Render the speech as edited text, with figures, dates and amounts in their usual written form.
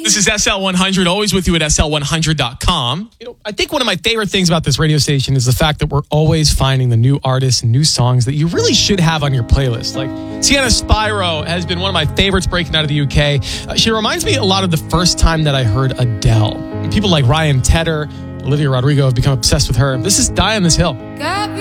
This is SL100, always with you at SL100.com. I think one of my favorite things about this radio station is the fact that we're always finding the new artists and new songs that you really should have on your playlist. Like Sienna Spyro has been one of my favorites breaking out of the UK. She reminds me a lot of the first time that I heard Adele. People like Ryan Tedder, Olivia Rodrigo have become obsessed with her. This is Die on This Hill. Got me